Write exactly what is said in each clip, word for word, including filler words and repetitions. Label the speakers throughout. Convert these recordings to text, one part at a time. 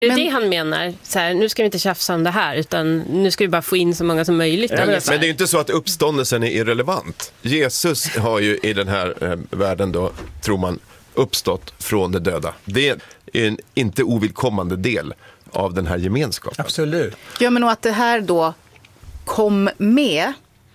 Speaker 1: Det är det han menar. Så här, nu ska vi inte tjafsa om det här, utan nu ska vi bara få in så många som möjligt.
Speaker 2: Ja, men det är ju inte så att uppståndelsen är irrelevant. Jesus har ju i den här eh, världen då, tror man, uppstått från de döda. Det är en inte ovidkommande del av den här gemenskapen.
Speaker 3: Absolut.
Speaker 4: Ja, men och att det här då kom med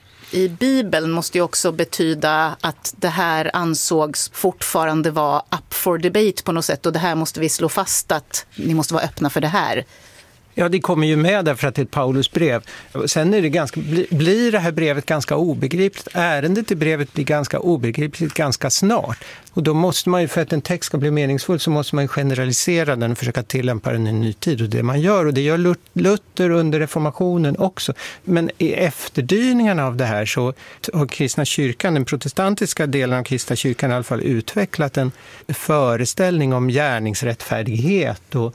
Speaker 4: i Bibeln måste ju också betyda att det här ansågs fortfarande vara up for debate på något sätt, och det här måste vi slå fast att ni måste vara öppna för det här.
Speaker 3: Ja, det kommer ju med därför att det är ett Paulus brev. Sen är det ganska, blir det här brevet ganska obegripligt. Ärendet i brevet blir ganska obegripligt ganska snart. Och då måste man ju, för att en text ska bli meningsfull, så måste man ju generalisera den och försöka tillämpa den i en ny tid. Och det man gör, och det gör Luther under reformationen också. Men i efterdyningarna av det här så har kristna kyrkan, den protestantiska delen av kristna kyrkan i alla fall, utvecklat en föreställning om gärningsrättfärdighet, och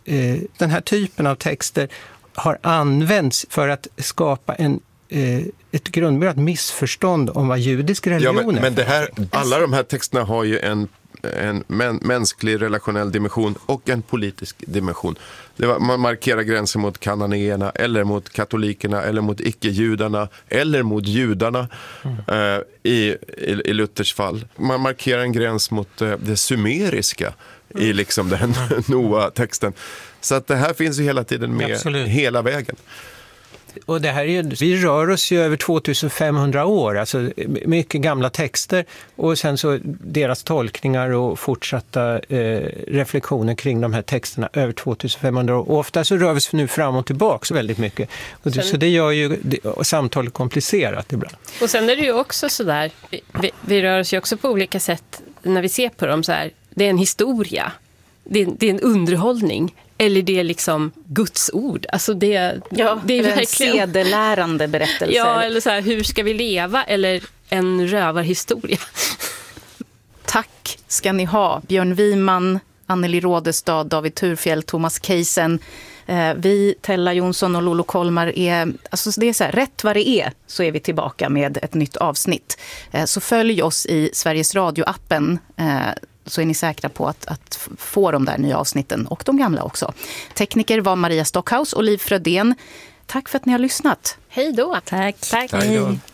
Speaker 3: den här typen av texter har använts för att skapa en, ett grundmurat missförstånd om vad judisk religion
Speaker 2: ja, men,
Speaker 3: är.
Speaker 2: Men det här, alla de här texterna har ju en, en mä, mänsklig relationell dimension och en politisk dimension. Det var, man markerar gränser mot kananéerna eller mot katolikerna eller mot icke-judarna eller mot judarna mm. eh, i, i, i Luthers fall. Man markerar en gräns mot eh, det sumeriska i liksom den Noa-texten. Så att det här finns ju hela tiden med. Absolut. Hela vägen.
Speaker 3: Och det här är ju, vi rör oss ju över tvåtusenfemhundra år, alltså mycket gamla texter, och sen så deras tolkningar och fortsatta eh, reflektioner kring de här texterna över tvåtusenfemhundra år. Och ofta så rör vi oss nu fram och tillbaka väldigt mycket. Och det, sen, så det gör ju det, samtalet komplicerat ibland.
Speaker 1: Och sen är det ju också så där, vi, vi rör oss ju också på olika sätt när vi ser på dem så här. Det är en historia, det är, det är en underhållning, eller det är liksom Guds ord. Alltså det,
Speaker 4: ja,
Speaker 1: det är
Speaker 4: verkligen
Speaker 1: en
Speaker 4: sedelärande berättelse.
Speaker 1: Ja, eller så här, hur ska vi leva? Eller en rövarhistoria.
Speaker 4: Tack ska ni ha. Björn Wiman, Anneli Rådestad, David Turfjell, Thomas Keisen. Eh, vi, Tella Jonsson och Lolo Kolmar, är, alltså det är så här, rätt vad det är så är vi tillbaka med ett nytt avsnitt. Eh, så följ oss i Sveriges Radio-appen, eh, så är ni säkra på att, att få de där nya avsnitten och de gamla också. Tekniker var Maria Stockhaus och Liv Frödén. Tack för att ni har lyssnat.
Speaker 1: Hej då.
Speaker 4: Tack.
Speaker 1: Tack.
Speaker 2: Tack. Hej då.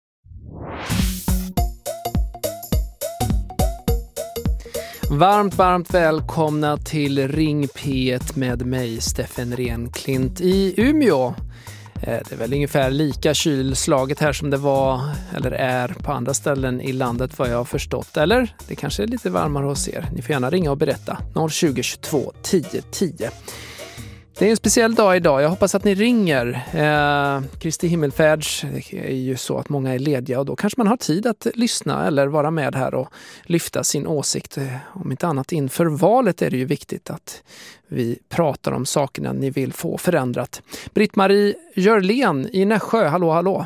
Speaker 5: Varmt, varmt välkomna till Ring P ett med mig, Steffen Renklint i Umeå. Det är väl ungefär lika kylslaget här som det var eller är på andra ställen i landet, vad jag har förstått. Eller det kanske är lite varmare hos er. Ni får gärna ringa och berätta. noll tjugo tjugotvå tio tio. Det är en speciell dag idag. Jag hoppas att ni ringer. Eh, Kristi himmelfärds, det är ju så att många är lediga och då kanske man har tid att lyssna eller vara med här och lyfta sin åsikt. Om inte annat inför valet är det ju viktigt att vi pratar om sakerna ni vill få förändrat. Britt-Marie Jörlén i Nässjö, hallå hallå.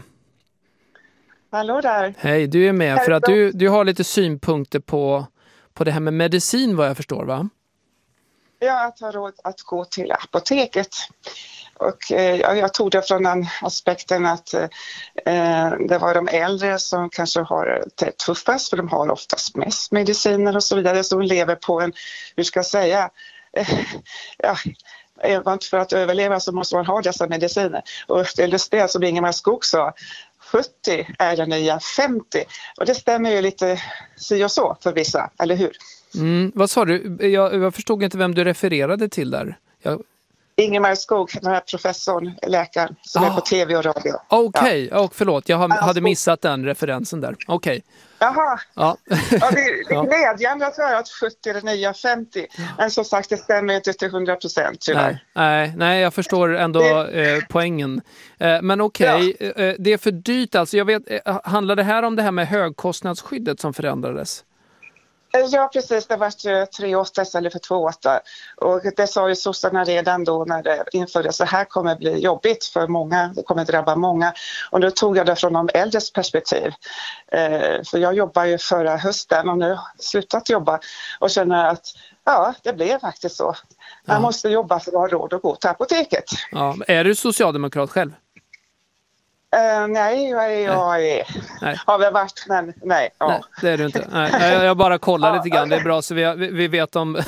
Speaker 6: Hallå där.
Speaker 5: Hej, du är med för att du, du har lite synpunkter på, på det här med medicin, vad jag förstår, va?
Speaker 6: Ja, att ha råd att gå till apoteket. Och eh, jag tog det från den aspekten att eh, det var de äldre som kanske har det tuffast, för de har oftast mest mediciner och så vidare, som lever på en, hur ska jag säga, eh, ja, för att överleva så måste man ha dessa mediciner. Och det är just det som Ingemar Skog sa, sjuttio är den nya femtio. Och det stämmer ju lite si och så för vissa, eller hur?
Speaker 5: Mm, vad sa du? Jag, jag förstod inte vem du refererade till där. Jag...
Speaker 6: Ingemar Skog, den här professorn, läkaren som ah. är på tv och radio.
Speaker 5: Okej, okay. ja. Och förlåt, jag hade missat den referensen där. Okej. Okay.
Speaker 6: Jaha,
Speaker 5: ja.
Speaker 6: ja, det är ja. glädjande att höra att sjuttio är den nya femtio. Men som sagt, det stämmer inte till hundra procent tyvärr.
Speaker 5: Nej, nej, nej, jag förstår ändå det... eh, poängen. Eh, men okej, okay. ja. eh, det är för dyrt alltså. Jag vet, eh, handlar det här om det här med högkostnadsskyddet som förändrades?
Speaker 6: Ja, precis. Det var tre åtta istället för två åtta. Och det sa ju sossarna redan då när det infördes. Så här kommer bli jobbigt för många. Det kommer drabba många. Och då tog jag det från de äldres perspektiv. Eh, för jag jobbar ju förra hösten och nu har jag slutat jobba. Och känner att ja, det blev faktiskt så. Man ja. måste jobba för att ha råd att gå till apoteket.
Speaker 5: Ja, är du socialdemokrat själv?
Speaker 6: Uh, nej, jag, jag är... Nej. Har vi varit, men nej. Ja.
Speaker 5: Nej, det är du inte. Nej, jag, jag bara kollar lite grann. Det är bra så vi, vi vet om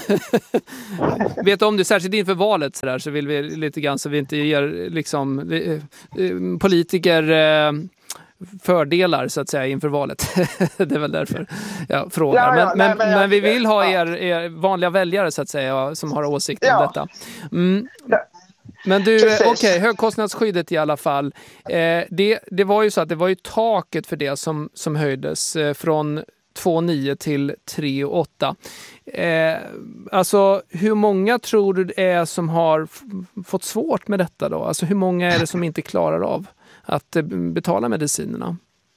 Speaker 5: vet om det, särskilt inför valet så, där, så vill vi lite grann så vi inte ger liksom, politiker eh, fördelar så att säga inför valet. Det är väl därför jag frågar. Ja, ja, men, nej, men, men, men vi vill ha er, er vanliga väljare så att säga som har åsikter ja. om detta. Mm. Ja. Men du, okej, okay, högkostnadsskyddet i alla fall. Eh, det, det var ju så att det var ju taket för det som, som höjdes eh, från två komma nio till tre komma åtta. Eh, alltså, hur många tror du det är som har f- fått svårt med detta då? Alltså, hur många är det som inte klarar av att eh, betala medicinerna?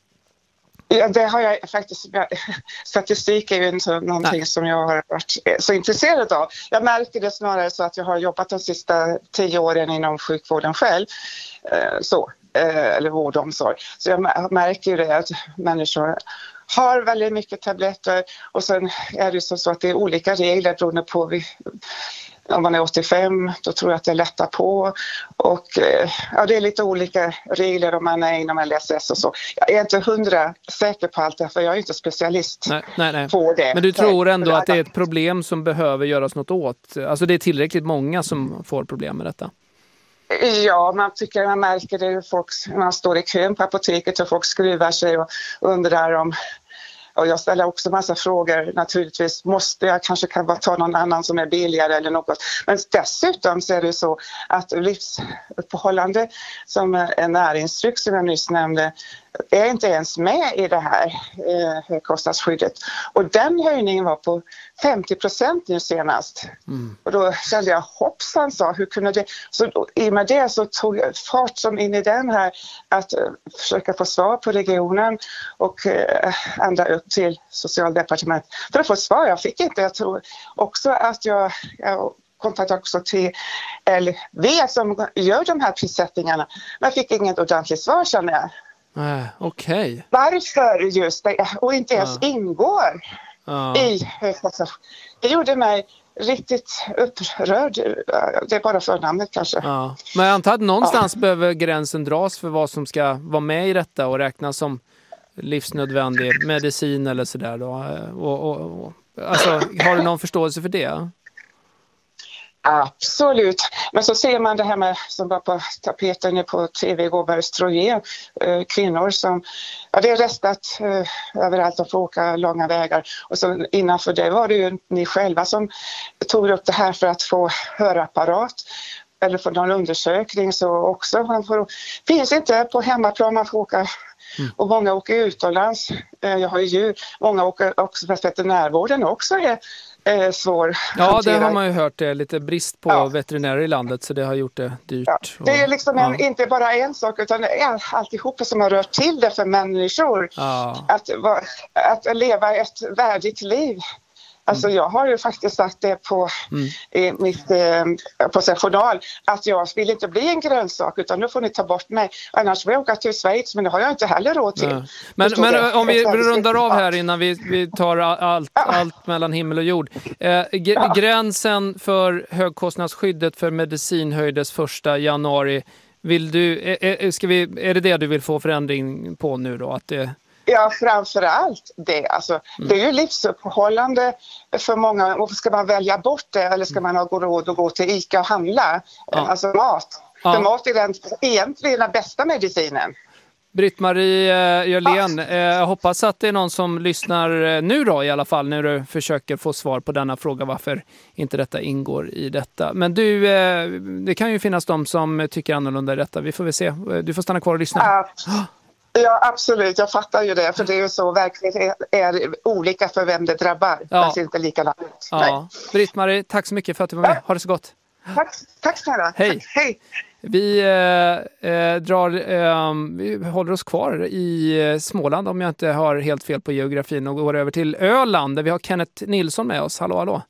Speaker 6: Ja, det har jag faktiskt, statistik är ju inte någonting Nej. som jag har varit så intresserad av. Jag märker det snarare så att jag har jobbat de sista tio åren inom sjukvården själv, så, eller vård och omsorg. Så jag märker ju det att människor har väldigt mycket tabletter och sen är det så att det är olika regler beroende på vi, om man är åttiofem, då tror jag att det lättar på. Och ja, det är lite olika regler om man är inom L S S och så. Jag är inte hundra säker på allt det, för jag är inte specialist
Speaker 5: nej, nej, nej.
Speaker 6: på det.
Speaker 5: Men du tror ändå att det är ett problem som behöver göras något åt? Alltså det är tillräckligt många som får problem med detta?
Speaker 6: Ja, man tycker man märker det. Folk, man står i kön på apoteket och folk skruvar sig och undrar om... Och jag ställer också massa frågor. Naturligtvis måste jag kanske kan bara ta någon annan som är billigare eller något. Men dessutom så är det så att livsuppehållande som är näringsdryck som jag nyss nämnde är inte ens med i det här eh, högkostnadsskyddet. Och den höjningen var på femtio procent nu senast. Mm. Och då kände jag hoppsan sa, hur kunde det... Så då, i och med det så tog jag fart som in i den här att uh, försöka få svar på regionen och uh, ända upp till socialdepartementet. För att få svar, jag fick inte. Jag tror också att jag... jag kontaktade också till L V som gör de här prissättningarna. Men jag fick inget ordentligt svar känner jag.
Speaker 5: Äh, okej. Okay.
Speaker 6: Varför just det? Och inte ens ja. ingår ja. i högkostnadsskyddet. Det gjorde mig riktigt upprörd. Det är bara för namnet kanske. Ja.
Speaker 5: Men jag antar att någonstans ja. behöver gränsen dras för vad som ska vara med i detta och räknas som livsnödvändig medicin eller sådär då. Och, och, och, alltså, har du någon förståelse för det?
Speaker 6: Absolut. Men så ser man det här med som var på tapeten nu på tv igår, östrogen. Eh, kvinnor som, ja det är restat eh, överallt och får åka långa vägar. Och så innanför det var det ju ni själva som tog upp det här för att få hörapparat. Eller för någon undersökning så också. Man får, finns inte på hemmaplan, man får åka. Mm. Och många åker utomlands. Eh, jag har ju djur. Många åker också för att veterinärvården också är Eh, svår.
Speaker 5: Ja, det har man ju hört. Det är lite brist på ja. veterinärer i landet så det har gjort det dyrt. Ja.
Speaker 6: Det är liksom en, ja. inte bara en sak utan det är alltihopa som har rört till det för människor. Ja. Att, att leva ett värdigt liv. Alltså jag har ju faktiskt sagt det på mm. i mitt eh, på journal att jag vill inte bli en grönsak utan nu får ni ta bort mig. Annars vill jag åka till Schweiz men det har jag inte heller råd till. Ja.
Speaker 5: Men, men om vi rundar av här innan vi, vi tar allt, ja. allt mellan himmel och jord. Eh, g- ja. Gränsen för högkostnadsskyddet för medicin höjdes första januari. Vill du, är, ska vi, är det det du vill få förändring på nu då? Att det...
Speaker 6: Ja, framförallt det. Alltså, mm. Det är ju livsuppehållande för många. Och ska man välja bort det eller ska man ha råd att gå till ICA och handla? Ja. Alltså mat. Ja. För mat är den, egentligen den bästa medicinen.
Speaker 5: Britt-Marie eh, Jörlén, eh, jag hoppas att det är någon som lyssnar nu då i alla fall när du försöker få svar på denna fråga varför inte detta ingår i detta. Men du, eh, det kan ju finnas de som tycker annorlunda i detta. Vi får väl se. Du får stanna kvar och lyssna.
Speaker 6: Ja. Ja, absolut. Jag fattar ju det. För det är ju så verkligen är olika för vem det drabbar. Ja. Det är inte likadant.
Speaker 5: Ja. Britt-Marie, tack så mycket för att du var med. Ha det så gott.
Speaker 6: Tack, tack snälla.
Speaker 5: Hej.
Speaker 6: Hej.
Speaker 5: Vi, eh, eh, drar, eh, vi håller oss kvar i Småland om jag inte har helt fel på geografin och går över till Öland där vi har Kenneth Nilsson med oss. Hallå, hallå.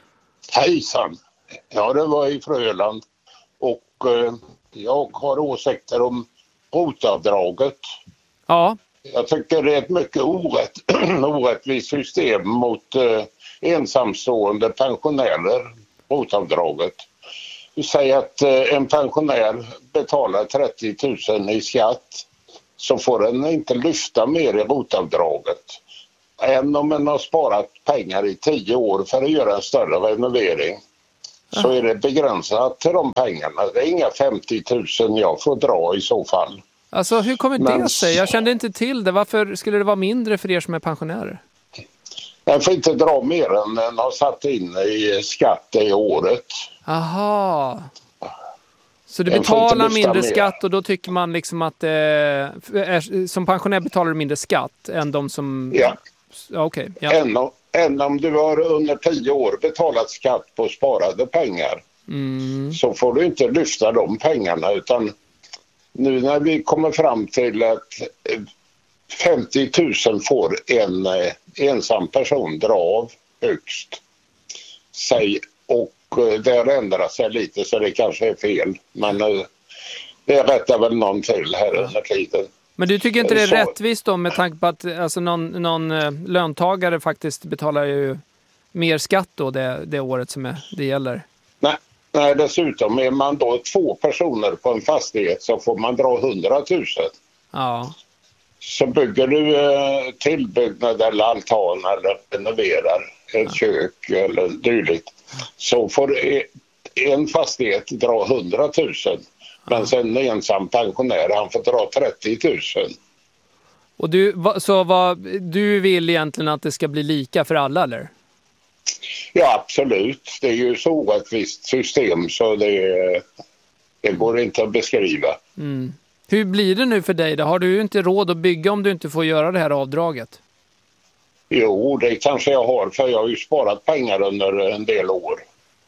Speaker 7: Hejsan. Ja, det var i Öland och eh, jag har åsikter om rotavdraget.
Speaker 5: Ja.
Speaker 7: Jag tycker det är ett mycket orätt, orättvist system mot eh, ensamstående pensionärer, rotavdraget. Vi säger att eh, en pensionär betalar trettio tusen i skatt så får den inte lyfta mer i rotavdraget. Än om man har sparat pengar i tio år för att göra en större renovering. Så är det begränsat till de pengarna. Det är inga femtio tusen jag får dra i så fall.
Speaker 5: Alltså hur kommer
Speaker 7: Men...
Speaker 5: det sig? Jag kände inte till det. Varför skulle det vara mindre för er som är pensionärer?
Speaker 7: Jag får inte dra mer än den har satt in i skatt i året.
Speaker 5: Aha. Så du betalar mindre mer skatt och då tycker man liksom att eh, är, som pensionär betalar du mindre skatt än de som...
Speaker 7: Ja.
Speaker 5: Ja, okej. Ja.
Speaker 7: Än, än om du har under tio år betalat skatt på sparade pengar
Speaker 5: mm.
Speaker 7: så får du inte lyfta de pengarna, utan nu när vi kommer fram till att femtio tusen får en eh, ensam person dra av högst sig, och eh, det ändrar sig lite så det kanske är fel, men eh, det rättar väl någon till här under tiden.
Speaker 5: Men du tycker inte det är
Speaker 7: så...
Speaker 5: rättvist då med tanke på att alltså, någon, någon eh, löntagare faktiskt betalar ju mer skatt då det, det året som är, det gäller?
Speaker 7: Nej, nej, dessutom är man då två personer på en fastighet så får man dra hundratusen.
Speaker 5: Ja.
Speaker 7: Så bygger du eh, tillbyggnad eller altan eller renoverar ett ja. kök eller dylikt, så får en fastighet dra hundratusen. Ja. Men sen en ensam pensionär, han får dra trettio tusen.
Speaker 5: Och du, så vad, du vill egentligen att det ska bli lika för alla, eller?
Speaker 7: Ja, absolut. Det är ju så orättvist system så det, det går inte att beskriva.
Speaker 5: Mm. Hur blir det nu för dig då? Har du inte råd att bygga om du inte får göra det här avdraget?
Speaker 7: Jo, det kanske jag har, för jag har ju sparat pengar under en del år.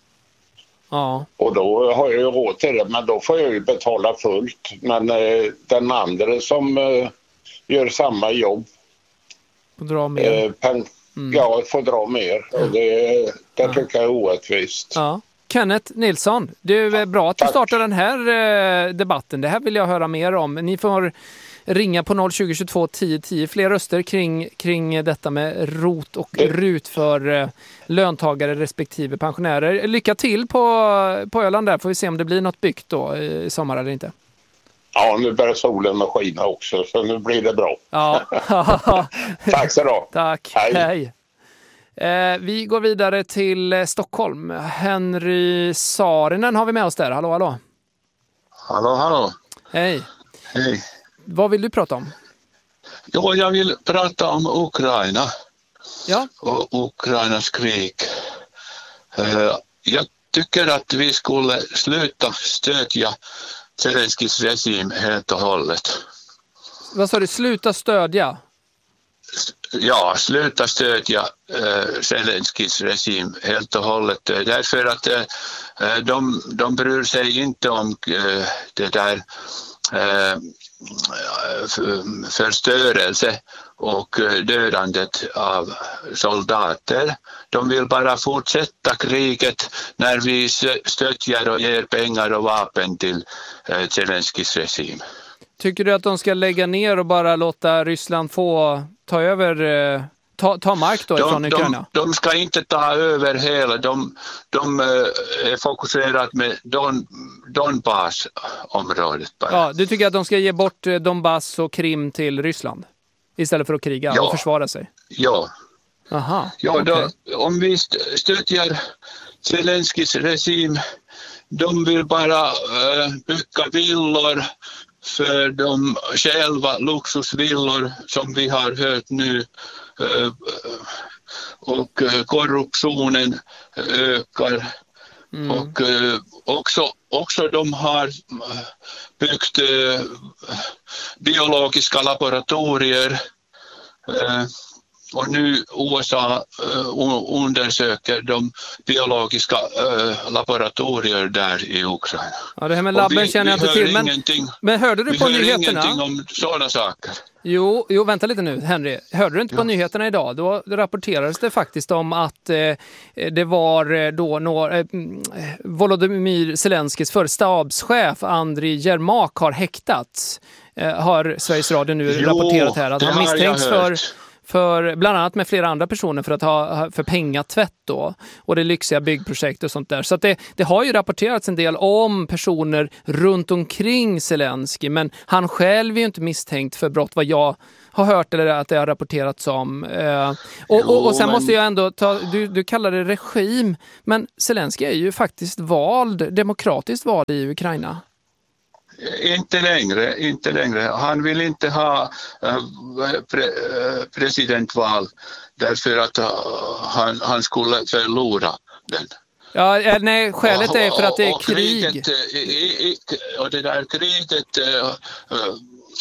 Speaker 5: Ja.
Speaker 7: Och då har jag ju råd till det, men då får jag ju betala fullt. Men eh, den andra som eh, gör samma jobb
Speaker 5: får dra mer.
Speaker 7: Eh, pen- mm. Ja, får dra mer. Och det, det ja. tycker jag är orättvist.
Speaker 5: Ja. Kenneth Nilsson, det är bra att du startar den här eh, debatten. Det här vill jag höra mer om. Ni får ringa på noll tjugo tjugotvå tio tio. Fler röster kring, kring detta med rot och det. rut för eh, löntagare respektive pensionärer. Lycka till på, på Öland där. Får vi se om det blir något byggt då i sommar eller inte.
Speaker 7: Ja, nu börjar solen och skina också, så nu blir det bra.
Speaker 5: Ja.
Speaker 7: Tack så då.
Speaker 5: Tack.
Speaker 7: Hej.
Speaker 5: Hej. Eh, vi går vidare till eh, Stockholm. Henry Saarinen har vi med oss där. Hallå, hallå.
Speaker 8: Hallå, hallå.
Speaker 5: Hej.
Speaker 8: Hej.
Speaker 5: Vad vill du prata om?
Speaker 8: Jo, jag vill prata om Ukraina.
Speaker 5: Ja.
Speaker 8: Och Ukrainas krig. Uh, jag tycker att vi skulle sluta stödja Zelenskis regim helt och hållet.
Speaker 5: Vad sa du? Sluta stödja?
Speaker 8: Ja, sluta stödja uh, Zelenskis regim helt och hållet. Därför att uh, de, de bryr sig inte om uh, det där uh, förstörelse och dödandet av soldater. De vill bara fortsätta kriget när vi stödjer och ger pengar och vapen till uh, Zelenskis regim.
Speaker 5: Tycker du att de ska lägga ner och bara låta Ryssland få ta över, eh, ta, ta mark då ifrån
Speaker 8: de,
Speaker 5: Ukraina?
Speaker 8: De, de ska inte ta över hela. De, de är fokuserade med Don, Donbass-området bara.
Speaker 5: Ja, du tycker att de ska ge bort Donbass och Krim till Ryssland istället för att kriga ja. och försvara sig?
Speaker 8: Ja.
Speaker 5: Aha,
Speaker 8: ja
Speaker 5: okay.
Speaker 8: då, om vi stödjer Zelenskis regim, de vill bara äh, bygga villor för de själva, luxusvillor som vi har hört nu, och korruptionen ökar. Mm. Och också, också de har byggt biologiska laboratorier, och nu U S A undersöker de biologiska äh, laboratorier där i Ukraina.
Speaker 5: Ja, det här med labben vi, känner jag inte till. Men, men hörde du
Speaker 8: vi
Speaker 5: på
Speaker 8: hör
Speaker 5: nyheterna?
Speaker 8: ingenting om sådana saker.
Speaker 5: Jo, jo, vänta lite nu, Henry. Hörde du inte på ja. nyheterna idag? Då rapporterades det faktiskt om att eh, det var då några, eh, Volodymyr Zelenskis för stabschef Andriy Yermak har häktats. Eh, har Sveriges Radio nu
Speaker 8: jo,
Speaker 5: rapporterat här att han misstänks för för bland annat med flera andra personer för att ha för pengatvätt då, och det lyxiga byggprojekt och sånt där. Så att det, det har ju rapporterats en del om personer runt omkring Zelensky, men han själv är ju inte misstänkt för brott vad jag har hört eller att det har rapporterats om. Eh, och, och, och sen men... måste jag ändå ta, du, du kallar det regim, men Zelensky är ju faktiskt vald, demokratiskt vald i Ukraina.
Speaker 8: Inte längre, inte längre. Han vill inte ha äh, pre, äh, presidentval därför att äh, han, han skulle förlora den.
Speaker 5: Ja, nej, skälet är för att det är och, och krig.
Speaker 8: Kriget, i, i, och det där kriget äh, äh,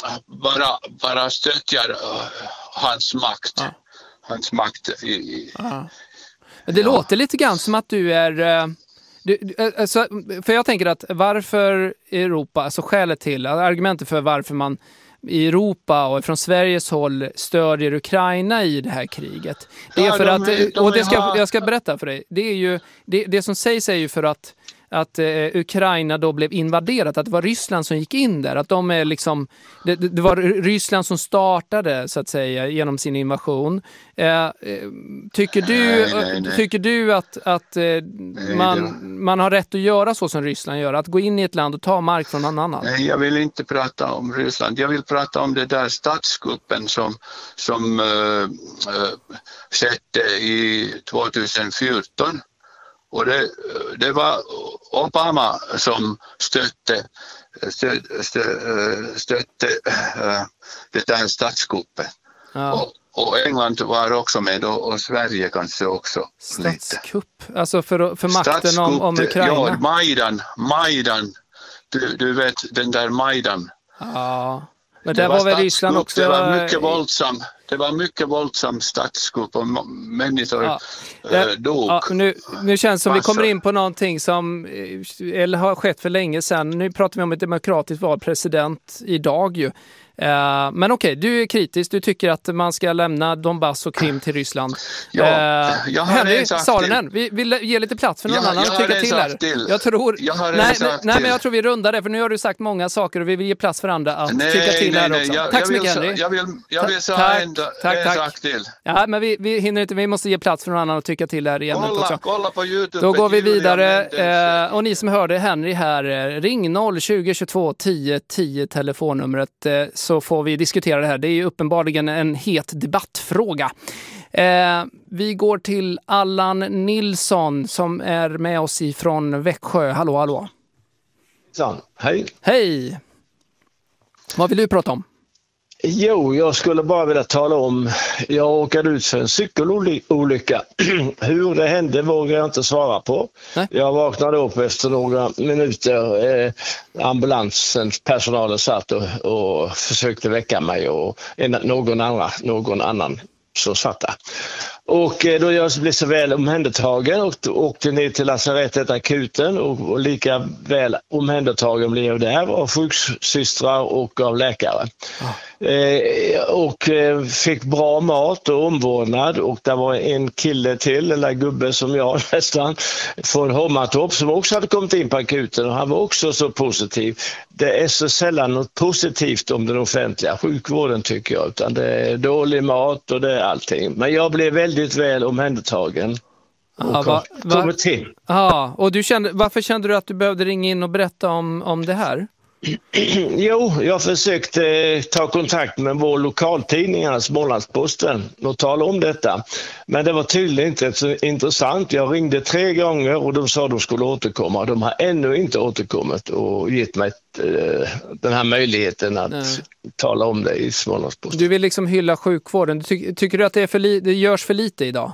Speaker 8: bara, bara stödjar äh, hans makt. Ja. Hans makt. I, i,
Speaker 5: ja. Det ja. låter lite grann som att du är... Äh, Du, alltså, för jag tänker att varför Europa, alltså skälet till, argumentet för varför man i Europa och från Sveriges håll stödjer Ukraina i det här kriget. Det är ja, för de, att, de, och det ska, ha... jag ska berätta för dig, det är ju, det, det som sägs är ju för att att eh, Ukraina då blev invaderat, att det var Ryssland som gick in där, att de är liksom det, det var Ryssland som startade så att säga genom sin invasion. Eh, tycker du nej, nej, nej. tycker du att att eh, nej, man det... man har rätt att göra så som Ryssland gör, att gå in i ett land och ta mark från någon annan?
Speaker 8: Nej, jag vill inte prata om Ryssland. Jag vill prata om det där statskuppen som som uh, uh, skedde i tjugohundrafjorton. Och det, det var Obama som stötte, stötte, stötte, stötte uh, det där statskuppen. Ja. Och, och England var också med och, och Sverige kanske också.
Speaker 5: Statskupp, alltså för, för makten om, om Ukraina?
Speaker 8: Ja, Majdan, Majdan. Du, du vet den där Majdan.
Speaker 5: Ja, men det, det var, var väl Ryssland också?
Speaker 8: Det var mycket våldsamt. Det var mycket våldsam statskupp och människor ja. äh, dog.
Speaker 5: Ja, nu, nu känns det som vi kommer in på någonting som eller har skett för länge sedan. Nu pratar vi om ett demokratiskt vald president idag ju. Uh, men okej, okay, du är kritisk. Du tycker att man ska lämna Donbass och Krim till Ryssland.
Speaker 8: Ja, uh, jag har Henry Saarinen,
Speaker 5: vi vill ge lite plats för någon
Speaker 8: jag,
Speaker 5: annan
Speaker 8: jag
Speaker 5: att tycka till här.
Speaker 8: Till.
Speaker 5: Jag tror,
Speaker 8: jag har
Speaker 5: nej,
Speaker 8: nej,
Speaker 5: nej men jag tror vi rundar det, för nu har du sagt många saker och vi vill ge plats för andra att nej, tycka till nej, här nej, också.
Speaker 8: Jag,
Speaker 5: tack
Speaker 8: jag
Speaker 5: så mycket,
Speaker 8: vill,
Speaker 5: Henry.
Speaker 8: Jag vill, jag vill säga en,
Speaker 5: tack,
Speaker 8: en
Speaker 5: tack.
Speaker 8: sak till.
Speaker 5: Ja, men vi, vi hinner inte, vi måste ge plats för någon annan att tycka till här igen.
Speaker 8: Kolla, kolla på YouTube.
Speaker 5: Då går vi vidare. Eh, och ni som hörde Henry här, eh, ring noll tjugo tjugotvå tio tio telefonnumret eh, så får vi diskutera det här. Det är ju uppenbarligen en het debattfråga. Eh, vi går till Allan Nilsson som är med oss ifrån Växjö. Hallå, hallå.
Speaker 9: Hej.
Speaker 5: Hej. Vad vill du prata om?
Speaker 9: Jo, jag skulle bara vilja tala om, jag åkade ut för en cykelolycka. Hur det hände vågar jag inte svara på. Nej. Jag vaknade upp efter några minuter. Eh, ambulansens personal satt och, och försökte väcka mig och en, någon, annan, någon annan som satt där. Och då jag blev så väl omhändertagen och åkte ner till lasarettet, akuten, och, och lika väl omhändertagen blev jag där av sjuksystrar och av läkare. Ah. Eh, och eh, fick bra mat och omvårdnad, och det var en kille till, eller gubbe som jag nästan, från Hommatorp som också hade kommit in på akuten, och han var också så positiv. Det är så sällan något positivt om den offentliga sjukvården tycker jag, utan det är dålig mat och det är allting. Men jag blev väldigt väl omhändertagen och
Speaker 5: ja, va, va,
Speaker 9: kommit till.
Speaker 5: Ja, och du kände, varför kände du att du behövde ringa in och berätta om, om det här?
Speaker 9: Jo, jag försökte ta kontakt med vår lokaltidning, Smålandsposten, och tala om detta. Men det var tydligen inte så intressant. Jag ringde tre gånger och de sa att de skulle återkomma. De har ännu inte återkommit och gett mig äh, den här möjligheten att Nej. tala om det i Smålandsposten.
Speaker 5: Du vill liksom hylla sjukvården. Ty- tycker du att det, är för li- det görs för lite idag?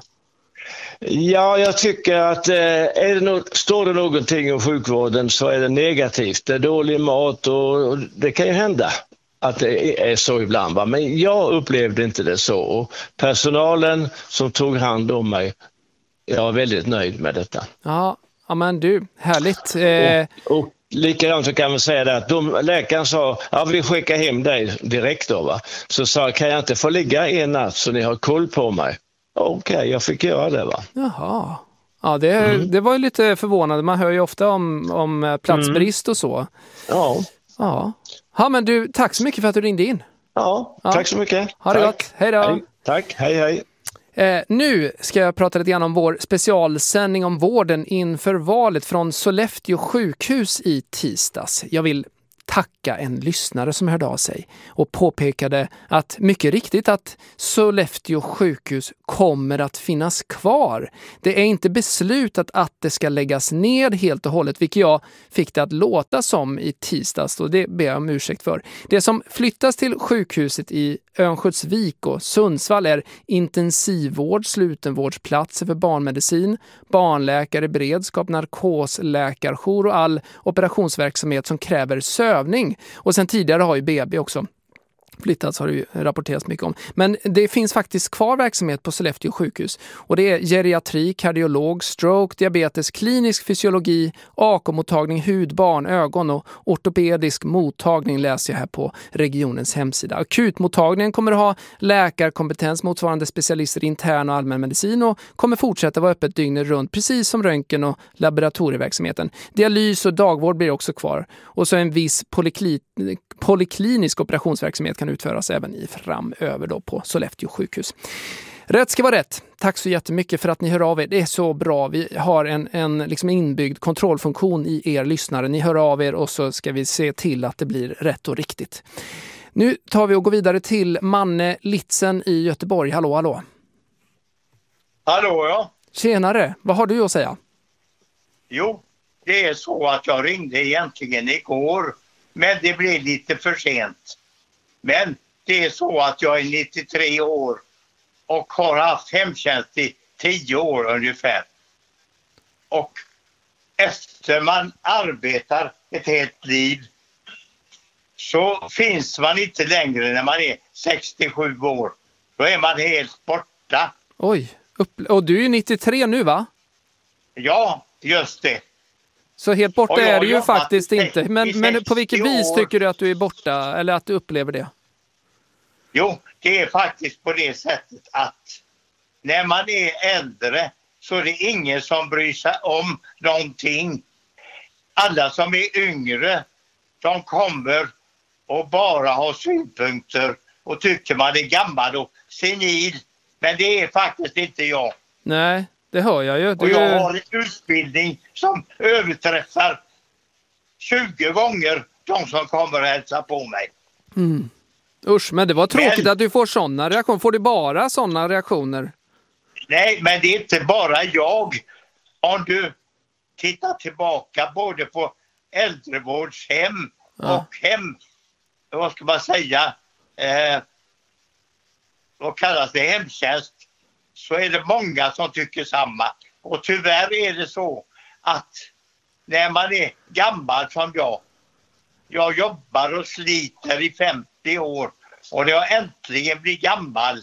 Speaker 9: Ja, jag tycker att eh, är det något, står det någonting om sjukvården så är det negativt. Det är dålig mat och, och det kan ju hända att det är så ibland. Va? Men jag upplevde inte det så. Och personalen som tog hand om mig, jag är väldigt nöjd med detta.
Speaker 5: Ja, ja men du, härligt. Eh...
Speaker 9: Och, och likadant så kan man säga det att de, läkaren sa, ja vi skickar hem dig direkt då va. Så sa kan jag inte få ligga en natt så ni har koll på mig. Okej, okay, jag fick göra det va.
Speaker 5: Jaha. Ja, det, mm. det var ju lite förvånande. Man hör ju ofta om, om platsbrist mm. och så.
Speaker 9: Ja.
Speaker 5: Ja. Ja, men du, tack så mycket för att du ringde in.
Speaker 9: Ja, ja. Tack så mycket.
Speaker 5: Ha det
Speaker 9: tack.
Speaker 5: gott. Hej då. Hej.
Speaker 9: Tack, hej hej.
Speaker 5: Eh, nu ska jag prata lite grann om vår specialsändning om vården inför valet från Sollefteå sjukhus i tisdags. Jag vill tacka en lyssnare som hörde av sig och påpekade att mycket riktigt att Sollefteå sjukhus kommer att finnas kvar. Det är inte beslutat att det ska läggas ned helt och hållet, vilket jag fick det att låta som i tisdags, och det ber jag om ursäkt för. Det som flyttas till sjukhuset i Örnsköldsvik och Sundsvall är intensivvård, slutenvårdsplatser för barnmedicin, barnläkare, beredskap, narkosläkarjour och all operationsverksamhet som kräver sövning. Och sen tidigare har ju B B också flyttats, har det ju rapporterats mycket om. Men det finns faktiskt kvar verksamhet på Sollefteå sjukhus. Och det är geriatri, kardiolog, stroke, diabetes, klinisk fysiologi, A K-mottagning, hud, barn, ögon och ortopedisk mottagning läser jag här på regionens hemsida. Akutmottagningen kommer att ha läkarkompetens motsvarande specialister i intern och allmänmedicin och kommer fortsätta vara öppet dygnet runt, precis som röntgen- och laboratorieverksamheten. Dialys och dagvård blir också kvar. Och så en viss polykli- polyklinisk operationsverksamhet kan utföras även i framöver då på Sollefteå sjukhus. Rätt ska vara rätt. Tack så jättemycket för att ni hör av er. Det är så bra. Vi har en, en liksom inbyggd kontrollfunktion i er lyssnare. Ni hör av er och så ska vi se till att det blir rätt och riktigt. Nu tar vi och går vidare till Manne Litzen i Göteborg. Hallå, hallå.
Speaker 10: Hallå, ja.
Speaker 5: Tjenare. Vad har du att säga?
Speaker 10: Jo, det är så att jag ringde egentligen igår, men det blev lite för sent. Men det är så att jag är nittiotre år och har haft hemtjänst i tio år ungefär. Och efter man arbetar ett helt liv så finns man inte längre när man är sextiosju år. Då är man helt borta.
Speaker 5: Oj, och du är ju nittiotre nu, va?
Speaker 10: Ja, just det.
Speaker 5: Så helt borta är det ju faktiskt inte. Men, men på vilket vis
Speaker 10: år.
Speaker 5: tycker du att du är borta eller att du upplever det?
Speaker 10: Jo, det är faktiskt på det sättet att när man är äldre så är det ingen som bryr sig om någonting. Alla som är yngre, de kommer och bara har synpunkter och tycker man är gammal och senil. Men det är faktiskt inte jag.
Speaker 5: Nej, det hör jag ju. Du...
Speaker 10: Och jag har en utbildning som överträffar tjugo gånger de som kommer att hälsa på mig.
Speaker 5: Mm. Usch, men det var tråkigt
Speaker 10: men,
Speaker 5: att du får sådana reaktioner. Får du bara sådana reaktioner?
Speaker 10: Nej, men det är inte bara jag. Om du tittar tillbaka både på äldrevårdshem ja. och hem, vad ska man säga, eh, vad kallas det, hemtjänst, så är det många som tycker samma. Och tyvärr är det så att när man är gammal som jag, jag jobbar och sliter i femtio år och när jag äntligen blir gammal,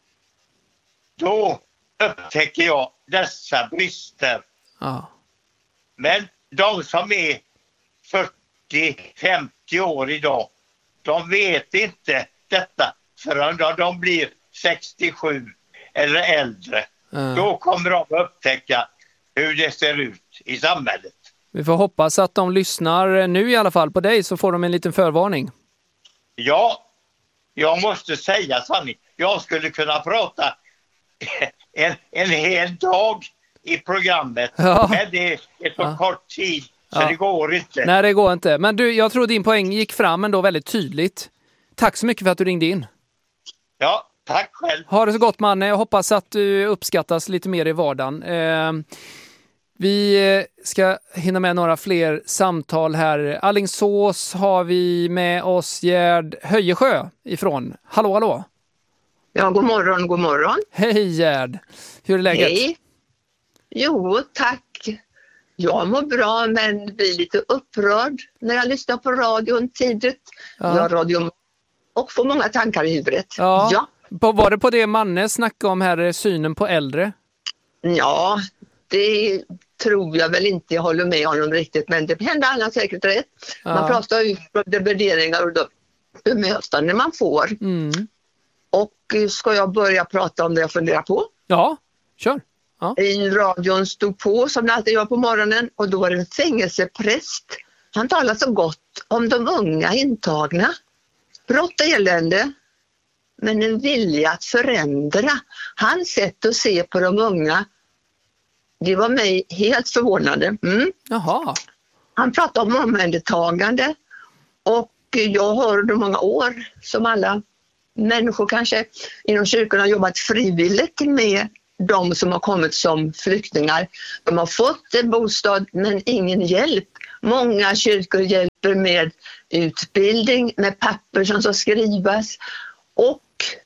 Speaker 10: då upptäcker jag dessa brister.
Speaker 5: Ja.
Speaker 10: Men de som är fyrtio femtio år idag, de vet inte detta förrän de blir sextiosju eller äldre. Mm. Då kommer de att upptäcka hur det ser ut i samhället.
Speaker 5: Vi får hoppas att de lyssnar nu i alla fall på dig, så får de en liten förvarning.
Speaker 10: Ja, jag måste säga sanning. Jag skulle kunna prata en, en hel dag i programmet. Ja. Men det är så ja. kort tid så ja. det går inte.
Speaker 5: Nej, det går inte. Men du, jag tror din poäng gick fram ändå väldigt tydligt. Tack så mycket för att du ringde in.
Speaker 10: Ja, tack själv.
Speaker 5: Ha det så gott, Manne. Jag hoppas att du uppskattas lite mer i vardagen. Eh, vi ska hinna med några fler samtal här. Alingsås har vi med oss Gerd Höjesjö ifrån. Hallå, hallå.
Speaker 11: Ja, god morgon, god morgon.
Speaker 5: Hej Gerd. Hur är läget?
Speaker 11: Hej. Jo, tack. Jag mår bra, men blir lite upprörd när jag lyssnar på radion tidigt. Ja. Jag har radio och får många tankar i huvudet.
Speaker 5: Ja. ja. Var det på det Manne snackade om här, synen på äldre?
Speaker 11: Ja, det tror jag väl inte. Jag håller med honom riktigt, men det händer alla säkert rätt. Ja. Man pratar ju om de värderingar och de bemötande man får.
Speaker 5: Mm.
Speaker 11: Och ska jag börja prata om det jag funderar på?
Speaker 5: Ja, kör. Ja.
Speaker 11: I radion stod på, som det alltid gör på morgonen, och då var det en fängelsepräst. Han talade så gott om de unga intagna. Brott och elände. men en vilja att förändra. Hans sätt att se på de unga, det var mig helt förvånande. Mm.
Speaker 5: Jaha.
Speaker 11: Han pratade om omhändertagande och jag har under många år, som alla människor kanske inom kyrkan, har jobbat frivilligt med de som har kommit som flyktingar. De har fått en bostad men ingen hjälp. Många kyrkor hjälper med utbildning, med papper som ska skrivas. Och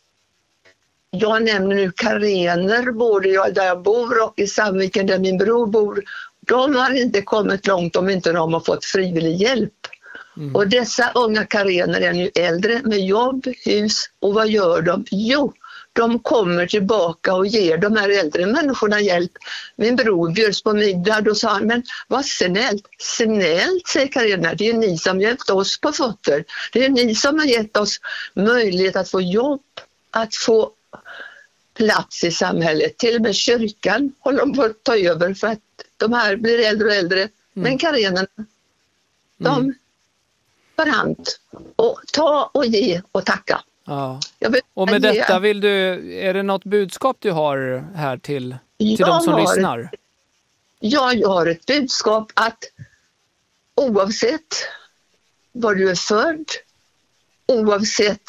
Speaker 11: jag nämner nu Karener, både jag där jag bor och i Sandviken där min bror bor. De har inte kommit långt om inte de har fått frivillig hjälp. Mm. Och dessa unga Karener är nu äldre med jobb, hus, och vad gör de? Jo, de kommer tillbaka och ger de här äldre människorna hjälp. Min bror bjöds på middag, då sa han, men vad snällt. Snällt, säger Karener, det är ni som hjälpt oss på fötter. Det är ni som har gett oss möjlighet att få jobb, att få plats i samhället. Till och med kyrkan håller de på att ta över för att de här blir äldre och äldre. Mm. Men Karenerna, de mm. tar hand och ta och ge och tacka.
Speaker 5: Ja. Och med detta vill du, är det något budskap du har här till, till de som lyssnar?
Speaker 11: Ett, ja, jag har ett budskap att oavsett var du är född, oavsett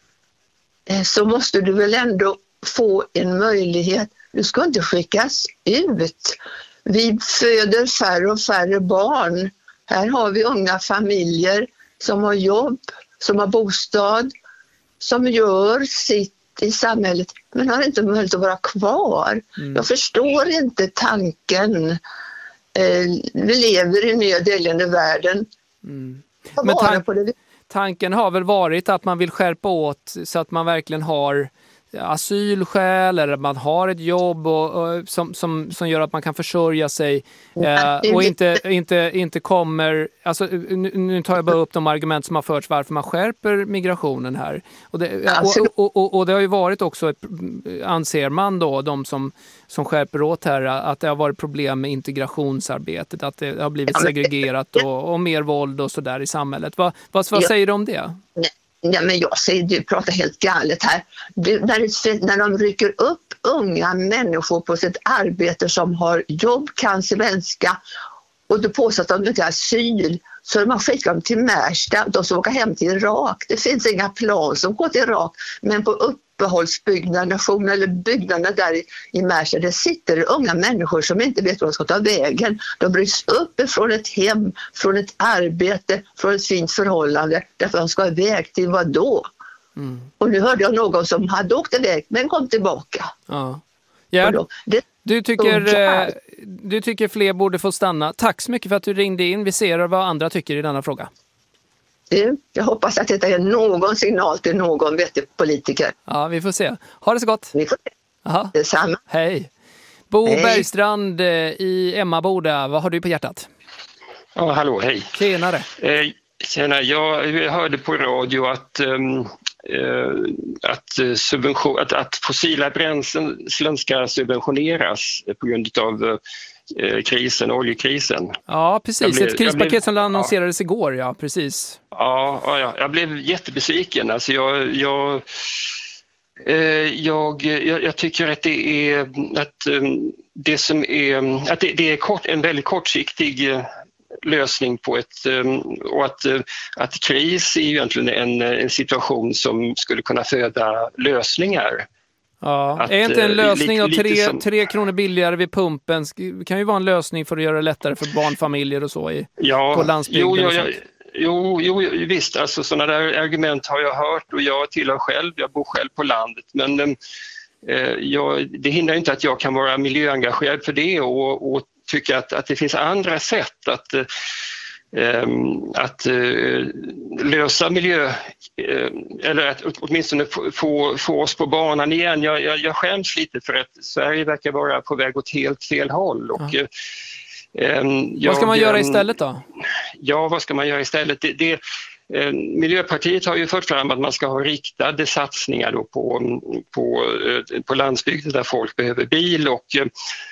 Speaker 11: så måste du väl ändå få en möjlighet. Du ska inte skickas ut. Vi föder färre och färre barn. Här har vi unga familjer som har jobb, som har bostad, som gör sitt i samhället men har inte möjlighet att vara kvar. Mm. Jag förstår inte tanken. Eh, vi lever i nya delande världen.
Speaker 5: Mm. Men tan- på det. Tanken har väl varit att man vill skärpa åt så att man verkligen har asylskäl eller man har ett jobb och, och, som, som, som gör att man kan försörja sig eh, och inte, inte, inte kommer, alltså, nu, nu tar jag bara upp de argument som har förts varför man skärper migrationen här. Och det, och, och, och, och det har ju varit också, ett, anser man då, de som, som skärper åt här, att det har varit problem med integrationsarbetet, att det har blivit segregerat och, och mer våld och sådär i samhället. Vad, vad, vad säger du om det?
Speaker 11: Nej. Ja, men jag säger, du pratar helt galet här. Du, när, det, när de rycker upp unga människor på sitt arbete som har jobb, kan svenska och du påstår att de inte har asyl, så de har skickat dem till Märsta, de ska åka hem till Irak. Det finns inga plan som går till Irak, men på uppehållsbyggnaden eller byggnaderna där i, i Märsta, det sitter unga människor som inte vet vad de ska ta vägen. De bryts upp från ett hem, från ett arbete, från ett fint förhållande, därför att de ska iväg till vad då? Mm. Och nu hörde jag någon som hade åkt iväg men kom tillbaka.
Speaker 5: Ja. Ja. Det, du, tycker, eh, du tycker fler borde få stanna. Tack så mycket för att du ringde in. Vi ser vad andra tycker i denna fråga.
Speaker 11: Jag hoppas att det är någon signal till någon vettig politiker.
Speaker 5: Ja, vi får se. Ha det så gott.
Speaker 11: Vi får se.
Speaker 5: Aha.
Speaker 11: Detsamma.
Speaker 5: Hej. Bo hej. Bergstrand i Emmaboda. Vad har du på hjärtat?
Speaker 12: Ja, hallå, hej.
Speaker 5: Tjenare.
Speaker 12: Eh, tjena, jag hörde på radio att, um, uh, att, subvention, att, att fossila bränslen ska subventioneras på grund av uh, krisen, oljekrisen.
Speaker 5: Ja, precis.
Speaker 12: Blev,
Speaker 5: ett krispaket
Speaker 12: blev,
Speaker 5: som annonserades ja. igår, ja, precis.
Speaker 12: Ja, ja, jag blev jättebesviken. Alltså jag, jag, eh, jag, jag, jag tycker att det är att um, det som är att det, det är kort, en väldigt kortsiktig uh, lösning på ett um, och att, uh, att kris är egentligen en, en situation som skulle kunna föda lösningar.
Speaker 5: Ja, att, är inte en lösning av tre, som... tre kronor billigare vid pumpen kan ju vara en lösning för att göra det lättare för barnfamiljer och så i, ja, på landsbygden?
Speaker 12: Jo,
Speaker 5: och
Speaker 12: jo, jo, jo, visst, alltså sådana där argument har jag hört och jag tillhör själv, jag bor själv på landet, men eh, jag, det hindrar inte att jag kan vara miljöengagerad för det och, och tycka att, att det finns andra sätt att eh, att uh, lösa miljö uh, eller att åtminstone få, få oss på banan igen. Jag, jag, jag skäms lite för att Sverige verkar vara på väg åt helt fel håll. Och, uh, um, jag,
Speaker 5: vad ska man göra istället då?
Speaker 12: Ja, vad ska man göra istället? Det, det, uh, Miljöpartiet har ju fört fram att man ska ha riktade satsningar då på, på, uh, på landsbygden där folk behöver bil och uh,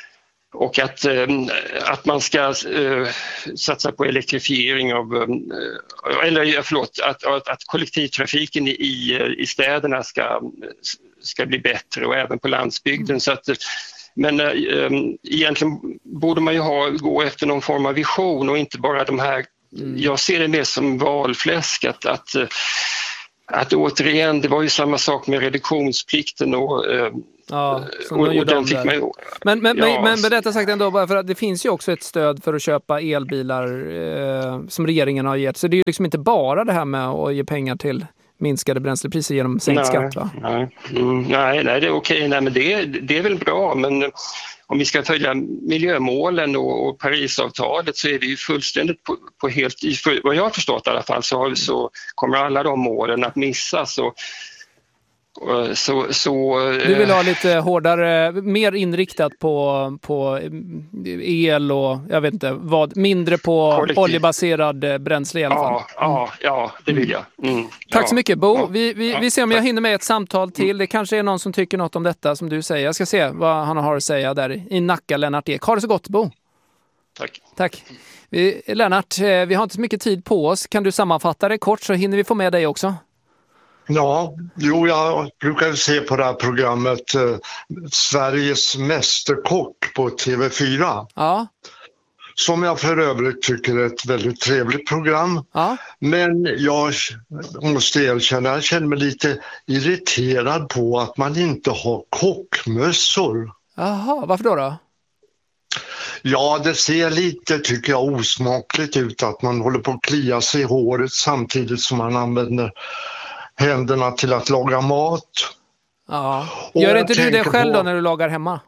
Speaker 12: och att, att man ska satsa på elektrifiering av, eller förlåt, att, att kollektivtrafiken i, i städerna ska, ska bli bättre och även på landsbygden. Så att, men äh, egentligen borde man ju ha, gå efter någon form av vision och inte bara de här, mm. jag ser det mer som valfläsk att, att, att återigen, det var ju samma sak med reduktionsplikten och äh,
Speaker 5: Ja,
Speaker 12: och, och den fick mig,
Speaker 5: men, men,
Speaker 12: ja.
Speaker 5: men, men med detta sagt ändå, bara för att det finns ju också ett stöd för att köpa elbilar eh, som regeringen har gett. Så det är ju liksom inte bara det här med att ge pengar till minskade bränslepriser genom sänkt
Speaker 12: nej,
Speaker 5: skatt, va?
Speaker 12: Nej, mm, nej, nej, det är okej. Nej, men det, det är väl bra, men om vi ska följa miljömålen och, och Parisavtalet så är vi ju fullständigt på, på helt, för vad jag har förstått i alla fall så, har, så kommer alla de målen att missas och Så, så,
Speaker 5: du vill ha lite hårdare, mer inriktat på, på el och jag vet inte vad, mindre på kollektiv. Oljebaserad bränsle i alla fall.
Speaker 12: Ja, ja, ja det vill jag. Mm.
Speaker 5: Tack
Speaker 12: ja.
Speaker 5: så mycket Bo. Vi, vi,
Speaker 12: ja.
Speaker 5: vi ser om jag hinner med ett samtal till. Det kanske är någon som tycker något om detta som du säger. Jag ska se vad han har att säga där i Nacka, Lennart Ek. Ha det så gott Bo.
Speaker 12: Tack.
Speaker 5: Tack. Vi, Lennart, vi har inte så mycket tid på oss. Kan du sammanfatta det kort så hinner vi få med dig också?
Speaker 13: Ja, jo, jag brukar se på det här programmet eh, Sveriges mästerkock på T V fyra.
Speaker 5: Ja.
Speaker 13: Som jag för övrigt tycker är ett väldigt trevligt program.
Speaker 5: Ja.
Speaker 13: Men jag måste erkänna, jag känner mig lite irriterad på att man inte har kockmössor.
Speaker 5: Jaha, varför då då?
Speaker 13: Ja, det ser lite, tycker jag, osmakligt ut att man håller på att klia sig i håret samtidigt som man använder händerna till att laga mat.
Speaker 5: Ja. Gör inte du det själv på... då när du lagar hemma?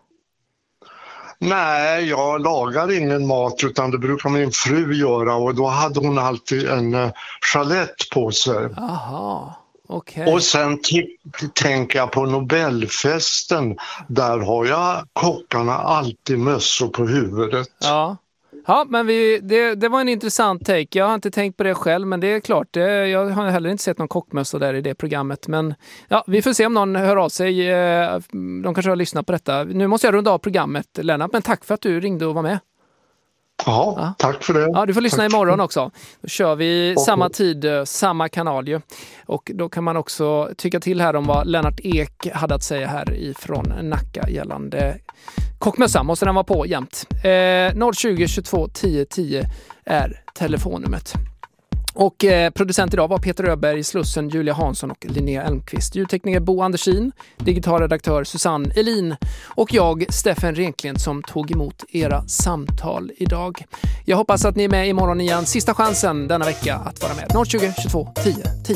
Speaker 13: Nej, jag lagar ingen mat utan det brukar min fru göra och då hade hon alltid en uh, chalett på sig.
Speaker 5: Aha, okej. Okay.
Speaker 13: Och sen t- tänker jag på Nobelfesten. Där har jag kockarna alltid mössor på huvudet.
Speaker 5: Ja. Ja, men vi, det, det var en intressant take. Jag har inte tänkt på det själv, men det är klart. Det, jag har heller inte sett någon kockmössa där i det programmet. Men ja, vi får se om någon hör av sig. De kanske har lyssnat på detta. Nu måste jag runda av programmet, Lennart. Men tack för att du ringde och var med.
Speaker 13: Ja, ja. Tack för det.
Speaker 5: Ja, du får lyssna
Speaker 13: tack.
Speaker 5: Imorgon också. Då kör vi
Speaker 13: okay.
Speaker 5: samma tid, samma kanal ju. Och då kan man också tycka till här om vad Lennart Ek hade att säga här ifrån Nacka gällande kockmössa. Måste den vara på jämt. Eh, noll tjugo, tjugotvå, tio, tio är telefonnumret. Och eh, producent idag var Peter Öberg, Slussen, Julia Hansson och Linnea Elmqvist. Ljudtekniker Bo Andersin, digital redaktör Susanne Elin och jag, Steffen Renklint, som tog emot era samtal idag. Jag hoppas att ni är med imorgon igen. Sista chansen denna vecka att vara med. noll tjugo, tjugotvå, tio, tio.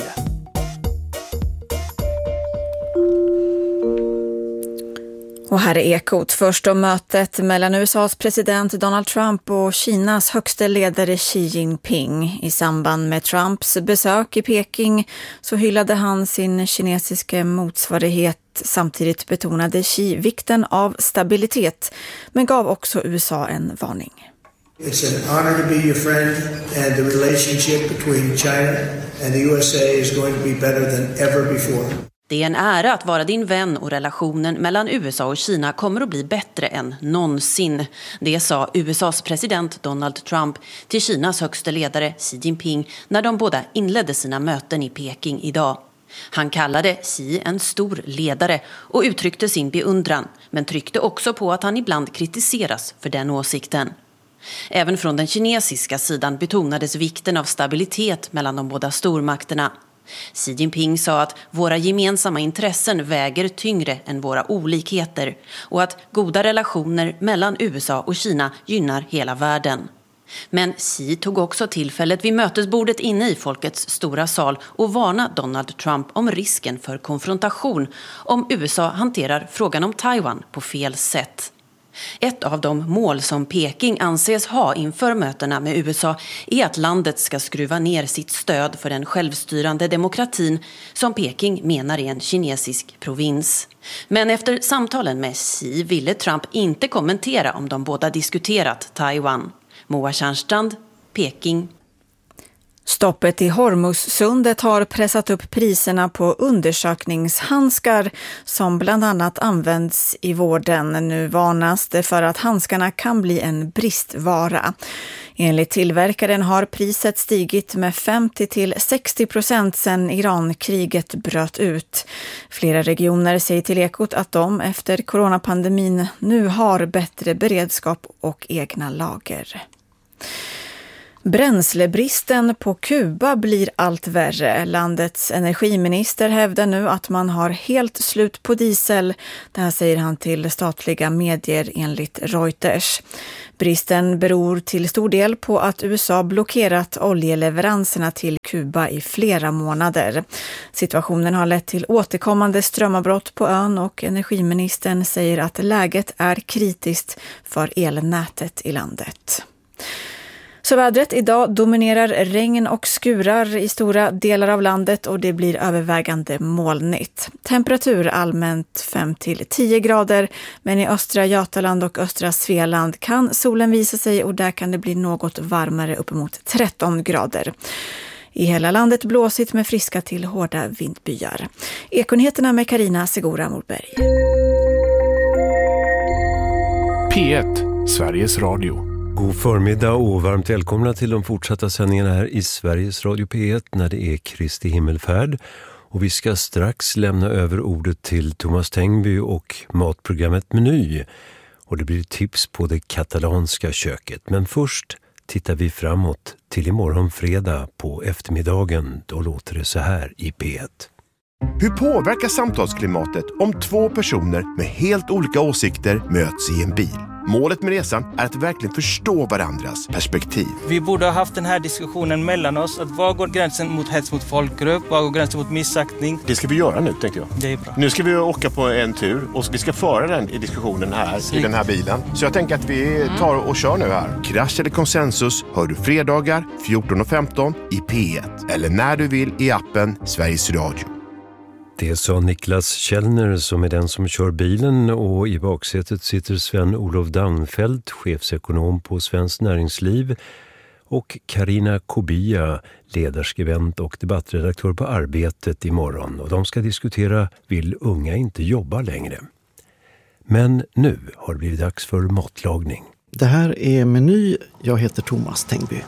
Speaker 14: Och här är Ekot. Först om mötet mellan U S A:s president Donald Trump och Kinas högsta ledare Xi Jinping. I samband med Trumps besök i Peking så hyllade han sin kinesiska motsvarighet. Samtidigt betonade Xi vikten av stabilitet, men gav också U S A en varning.
Speaker 15: It's an honor to be your friend, and the relationship between China and the U S A is going to be better than ever before.
Speaker 16: Det är en ära att vara din vän och relationen mellan U S A och Kina kommer att bli bättre än någonsin. Det sa U S A:s president Donald Trump till Kinas högsta ledare Xi Jinping när de båda inledde sina möten i Peking idag. Han kallade Xi en stor ledare och uttryckte sin beundran, men tryckte också på att han ibland kritiseras för den åsikten. Även från den kinesiska sidan betonades vikten av stabilitet mellan de båda stormakterna. Xi Jinping sa att våra gemensamma intressen väger tyngre än våra olikheter och att goda relationer mellan U S A och Kina gynnar hela världen. Men Xi tog också tillfället vid mötesbordet inne i folkets stora sal och varnade Donald Trump om risken för konfrontation om U S A hanterar frågan om Taiwan på fel sätt. Ett av de mål som Peking anses ha inför mötena med U S A är att landet ska skruva ner sitt stöd för den självstyrande demokratin som Peking menar är en kinesisk provins. Men efter samtalen med Xi ville Trump inte kommentera om de båda diskuterat Taiwan. Moa Tjärnstrand, Peking.
Speaker 14: Stoppet i Hormuzsundet har pressat upp priserna på undersökningshandskar som bland annat används i vården. Nu varnas det för att handskarna kan bli en bristvara. Enligt tillverkaren har priset stigit med femtio till sextio procent sedan Irankriget bröt ut. Flera regioner säger till Ekot att de efter coronapandemin nu har bättre beredskap och egna lager. Bränslebristen på Kuba blir allt värre. Landets energiminister hävdar nu att man har helt slut på diesel. Det här säger han till statliga medier enligt Reuters. Bristen beror till stor del på att U S A blockerat oljeleveranserna till Kuba i flera månader. Situationen har lett till återkommande strömavbrott på ön och energiministern säger att läget är kritiskt för elnätet i landet. Så vädret idag dominerar regn och skurar i stora delar av landet och det blir övervägande molnigt. Temperatur allmänt fem till tio grader, men i östra Götaland och östra Svealand kan solen visa sig och där kan det bli något varmare uppemot tretton grader. I hela landet blåsigt med friska till hårda vindbyar. Ekonyheterna med Carina Segura Morberg.
Speaker 17: P ett, Sveriges Radio.
Speaker 18: God förmiddag och varmt välkomna till de fortsatta sändningarna här i Sveriges Radio P ett när det är Kristi himmelfärd. Och vi ska strax lämna över ordet till Thomas Tengby och matprogrammet Meny. Och det blir tips på det katalanska köket. Men först tittar vi framåt till imorgon fredag på eftermiddagen. Då låter det så här i P ett.
Speaker 19: Hur påverkar samtalsklimatet om två personer med helt olika åsikter möts i en bil? Målet med resan är att verkligen förstå varandras perspektiv.
Speaker 20: Vi borde ha haft den här diskussionen mellan oss. Att var går gränsen mot hets mot folkgrupp? Var går gränsen mot missaktning?
Speaker 21: Det ska vi göra nu, tänker jag.
Speaker 20: Det är bra.
Speaker 21: Nu ska vi åka på en tur och vi ska föra den i diskussionen här Slik. i den här bilen. Så jag tänker att vi tar och kör nu här. Krasch eller konsensus hör du fredagar fjorton och femton i P ett. Eller när du vill i appen Sveriges Radio.
Speaker 18: Det sa Niklas Källner som är den som kör bilen och i baksätet sitter Sven-Olof Daunfeldt, chefsekonom på Svenskt Näringsliv och Carina Kobia, ledarskribent och debattredaktör på Arbetet imorgon. Och de ska diskutera Vill unga inte jobba längre? Men nu har det blivit dags för matlagning.
Speaker 22: Det här är Meny. Jag heter Thomas Tengby.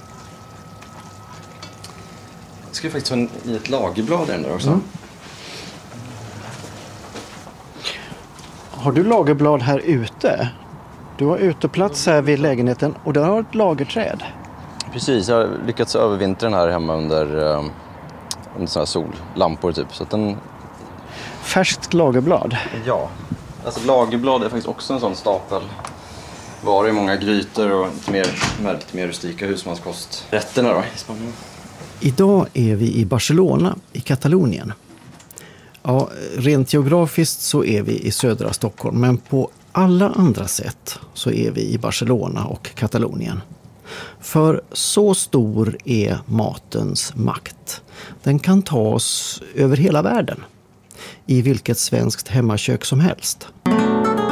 Speaker 23: Jag ska faktiskt ha en, i ett lagerblad där också.
Speaker 22: Mm. Har du lagerblad här ute? Du har uteplats här vid lägenheten och där har ett lagerträd.
Speaker 23: Precis, jag har lyckats övervintern här hemma under, um, under såna här sollampor typ. Så att den...
Speaker 22: Färskt lagerblad?
Speaker 23: Ja, alltså lagerblad är faktiskt också en sån stapel. Var i många grytor och lite mer, lite mer rustika husmanskosträtterna då i Spanien.
Speaker 22: Idag är vi i Barcelona i Katalonien. Ja, rent geografiskt så är vi i södra Stockholm, men på alla andra sätt så är vi i Barcelona och Katalonien. För så stor är matens makt. Den kan tas över hela världen, i vilket svenskt hemmakök som helst.